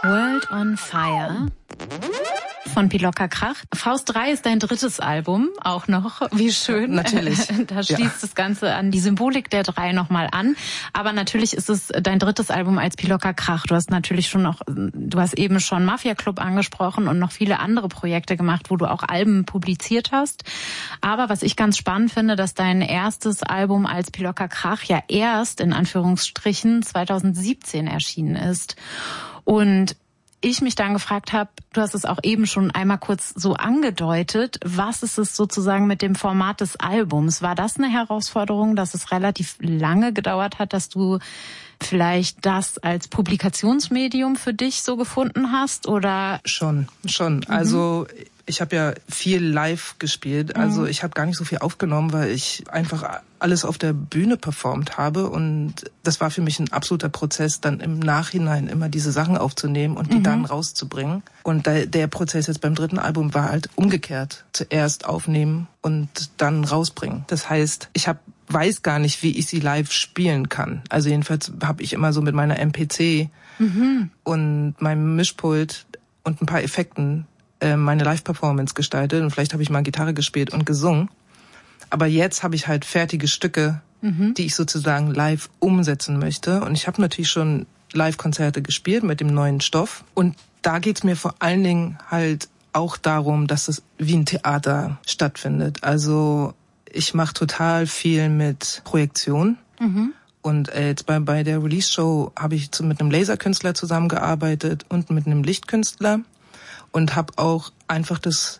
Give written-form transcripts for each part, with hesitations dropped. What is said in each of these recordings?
World on Fire von Pilocka Krach. Faust 3 ist dein drittes Album, auch noch. Wie schön. Natürlich. Da schließt das Ganze an die Symbolik der 3 nochmal an. Aber natürlich ist es dein drittes Album als Pilocka Krach. Du hast eben schon Mafia Club angesprochen und noch viele andere Projekte gemacht, wo du auch Alben publiziert hast. Aber was ich ganz spannend finde, dass dein erstes Album als Pilocka Krach ja erst, in Anführungsstrichen, 2017 erschienen ist. Und ich mich dann gefragt habe, du hast es auch eben schon einmal kurz so angedeutet, was ist es sozusagen mit dem Format des Albums? War das eine Herausforderung, dass es relativ lange gedauert hat, dass du vielleicht das als Publikationsmedium für dich so gefunden hast, oder? Schon. Also ich habe ja viel live gespielt, also ich habe gar nicht so viel aufgenommen, weil ich einfach alles auf der Bühne performt habe, und das war für mich ein absoluter Prozess, dann im Nachhinein immer diese Sachen aufzunehmen und die dann rauszubringen. Und der Prozess jetzt beim dritten Album war halt umgekehrt. Zuerst aufnehmen und dann rausbringen. Das heißt, ich weiß gar nicht, wie ich sie live spielen kann. Also jedenfalls habe ich immer so mit meiner MPC und meinem Mischpult und ein paar Effekten meine Live-Performance gestaltet, und vielleicht habe ich mal Gitarre gespielt und gesungen. Aber jetzt habe ich halt fertige Stücke, die ich sozusagen live umsetzen möchte. Und ich habe natürlich schon Live-Konzerte gespielt mit dem neuen Stoff. Und da geht's mir vor allen Dingen halt auch darum, dass es wie ein Theater stattfindet. Also ich mache total viel mit Projektion. Und jetzt bei der Release-Show habe ich mit einem Laserkünstler zusammengearbeitet und mit einem Lichtkünstler. Und habe auch einfach das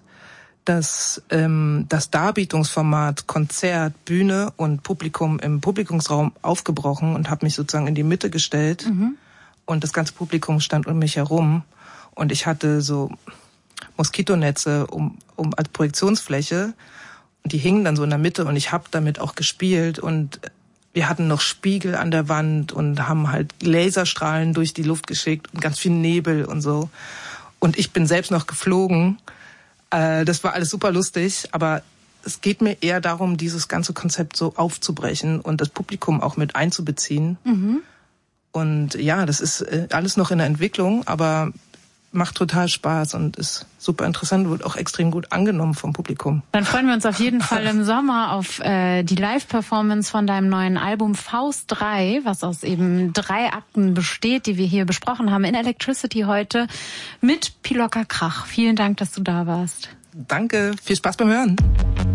Darbietungsformat Konzert, Bühne und Publikum im Publikumsraum aufgebrochen und habe mich sozusagen in die Mitte gestellt. Und das ganze Publikum stand um mich herum. Und ich hatte so Moskitonetze um als Projektionsfläche. Und die hingen dann so in der Mitte, und ich habe damit auch gespielt. Und wir hatten noch Spiegel an der Wand und haben halt Laserstrahlen durch die Luft geschickt und ganz viel Nebel und so. Und ich bin selbst noch geflogen. Das war alles super lustig, aber es geht mir eher darum, dieses ganze Konzept so aufzubrechen und das Publikum auch mit einzubeziehen. Und ja, das ist alles noch in der Entwicklung, aber macht total Spaß und ist super interessant, wird auch extrem gut angenommen vom Publikum. Dann freuen wir uns auf jeden Fall im Sommer auf die Live-Performance von deinem neuen Album Faust 3, was aus eben 3 Akten besteht, die wir hier besprochen haben in Electricity heute mit Pilocka Krach. Vielen Dank, dass du da warst. Danke, viel Spaß beim Hören.